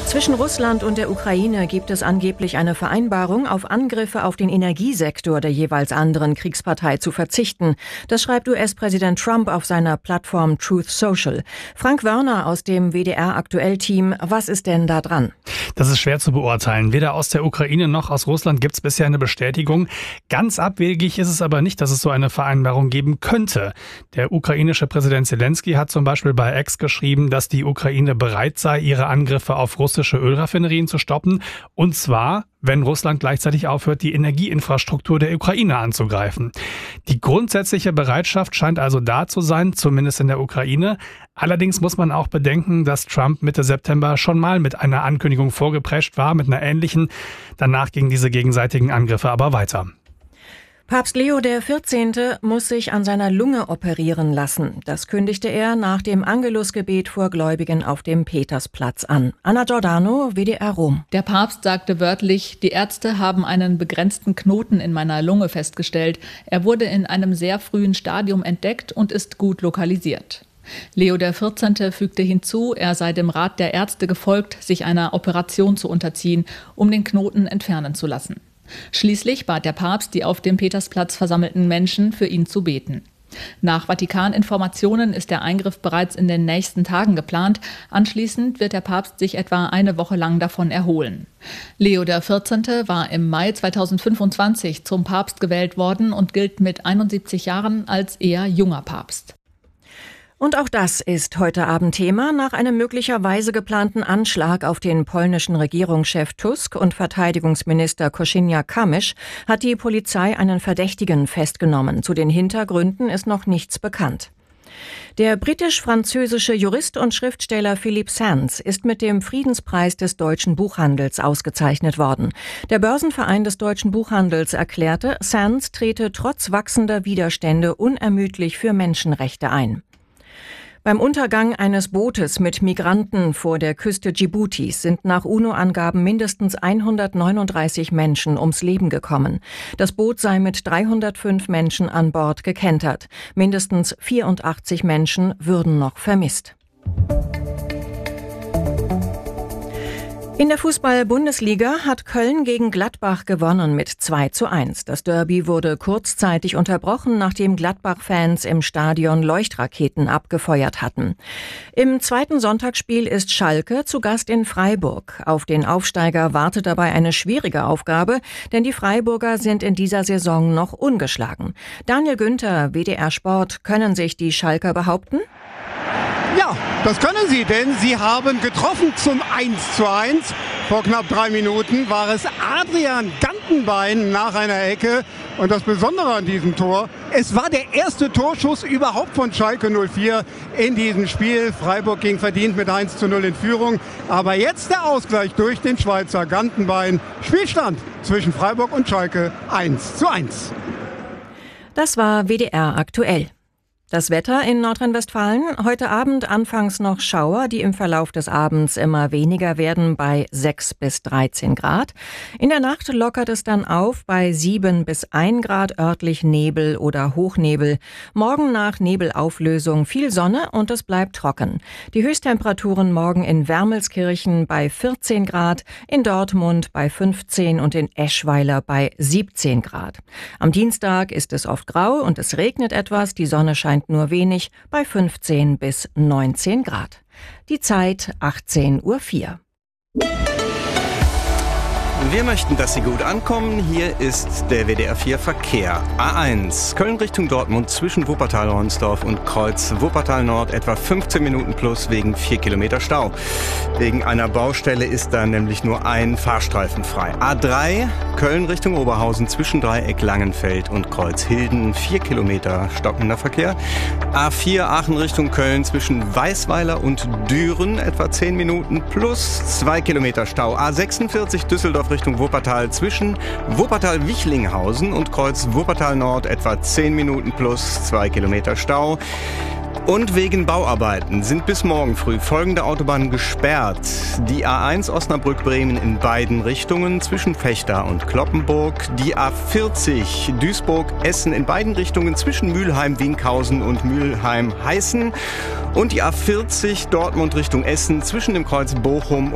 Zwischen Russland und der Ukraine gibt es angeblich eine Vereinbarung, auf Angriffe auf den Energiesektor der jeweils anderen Kriegspartei zu verzichten. Das schreibt US-Präsident Trump auf seiner Plattform Truth Social. Frank Wörner aus dem WDR-Aktuell-Team, was ist denn da dran? Das ist schwer zu beurteilen. Weder aus der Ukraine noch aus Russland gibt es bisher eine Bestätigung. Ganz abwegig ist es aber nicht, dass es so eine Vereinbarung geben könnte. Der ukrainische Präsident Zelensky hat zum Beispiel bei X geschrieben, dass die Ukraine bereit sei, ihre Angriffe auf russische Ölraffinerien zu stoppen. Und zwar, wenn Russland gleichzeitig aufhört, die Energieinfrastruktur der Ukraine anzugreifen. Die grundsätzliche Bereitschaft scheint also da zu sein, zumindest in der Ukraine. Allerdings muss man auch bedenken, dass Trump Mitte September schon mal mit einer Ankündigung vorgeprescht war, mit einer ähnlichen. Danach gingen diese gegenseitigen Angriffe aber weiter. Papst Leo XIV. Muss sich an seiner Lunge operieren lassen. Das kündigte er nach dem Angelusgebet vor Gläubigen auf dem Petersplatz an. Anna Giordano, WDR Rom. Der Papst sagte wörtlich, die Ärzte haben einen begrenzten Knoten in meiner Lunge festgestellt. Er wurde in einem sehr frühen Stadium entdeckt und ist gut lokalisiert. Leo XIV. Fügte hinzu, er sei dem Rat der Ärzte gefolgt, sich einer Operation zu unterziehen, um den Knoten entfernen zu lassen. Schließlich bat der Papst die auf dem Petersplatz versammelten Menschen, für ihn zu beten. Nach Vatikan-Informationen ist der Eingriff bereits in den nächsten Tagen geplant. Anschließend wird der Papst sich etwa eine Woche lang davon erholen. Leo XIV. War im Mai 2025 zum Papst gewählt worden und gilt mit 71 Jahren als eher junger Papst. Und auch das ist heute Abend Thema. Nach einem möglicherweise geplanten Anschlag auf den polnischen Regierungschef Tusk und Verteidigungsminister Kosiniak-Kamysz hat die Polizei einen Verdächtigen festgenommen. Zu den Hintergründen ist noch nichts bekannt. Der britisch-französische Jurist und Schriftsteller Philippe Sands ist mit dem Friedenspreis des deutschen Buchhandels ausgezeichnet worden. Der Börsenverein des deutschen Buchhandels erklärte, Sands trete trotz wachsender Widerstände unermüdlich für Menschenrechte ein. Beim Untergang eines Bootes mit Migranten vor der Küste Dschiboutis sind nach UNO-Angaben mindestens 139 Menschen ums Leben gekommen. Das Boot sei mit 305 Menschen an Bord gekentert. Mindestens 84 Menschen würden noch vermisst. In der Fußball-Bundesliga hat Köln gegen Gladbach gewonnen mit 2:1. Das Derby wurde kurzzeitig unterbrochen, nachdem Gladbach-Fans im Stadion Leuchtraketen abgefeuert hatten. Im zweiten Sonntagsspiel ist Schalke zu Gast in Freiburg. Auf den Aufsteiger wartet dabei eine schwierige Aufgabe, denn die Freiburger sind in dieser Saison noch ungeschlagen. Daniel Günther, WDR Sport, können sich die Schalker behaupten? Ja, das können sie, denn sie haben getroffen zum 1:1. Vor knapp 3 Minuten war es Adrian Gantenbein nach einer Ecke. Und das Besondere an diesem Tor, es war der erste Torschuss überhaupt von Schalke 04 in diesem Spiel. Freiburg ging verdient mit 1:0 in Führung. Aber jetzt der Ausgleich durch den Schweizer Gantenbein. Spielstand zwischen Freiburg und Schalke 1:1. Das war WDR aktuell. Das Wetter in Nordrhein-Westfalen. Heute Abend anfangs noch Schauer, die im Verlauf des Abends immer weniger werden bei 6 bis 13 Grad. In der Nacht lockert es dann auf bei 7 bis 1 Grad, örtlich Nebel oder Hochnebel. Morgen nach Nebelauflösung viel Sonne und es bleibt trocken. Die Höchsttemperaturen morgen in Wermelskirchen bei 14 Grad, in Dortmund bei 15 und in Eschweiler bei 17 Grad. Am Dienstag ist es oft grau und es regnet etwas, die Sonne scheint nur wenig bei 15 bis 19 Grad. Die Zeit 18:04 Uhr. Wir möchten, dass Sie gut ankommen. Hier ist der WDR 4 Verkehr. A1, Köln Richtung Dortmund zwischen Wuppertal-Ronsdorf und Kreuz Wuppertal Nord etwa 15 Minuten plus wegen 4 Kilometer Stau. Wegen einer Baustelle ist da nämlich nur ein Fahrstreifen frei. A3, Köln Richtung Oberhausen zwischen Dreieck Langenfeld und Kreuz Hilden 4 Kilometer stockender Verkehr. A4 Aachen Richtung Köln zwischen Weißweiler und Düren etwa 10 Minuten plus 2 Kilometer Stau. A46 Düsseldorf Richtung Wuppertal zwischen Wuppertal-Wichlinghausen und Kreuz Wuppertal Nord etwa 10 Minuten plus 2 Kilometer Stau. Und wegen Bauarbeiten sind bis morgen früh folgende Autobahnen gesperrt. Die A1 Osnabrück-Bremen in beiden Richtungen zwischen Vechta und Cloppenburg. Die A40 Duisburg-Essen in beiden Richtungen zwischen Mülheim-Winkhausen und Mülheim-Heißen. Und die A40 Dortmund Richtung Essen zwischen dem Kreuz Bochum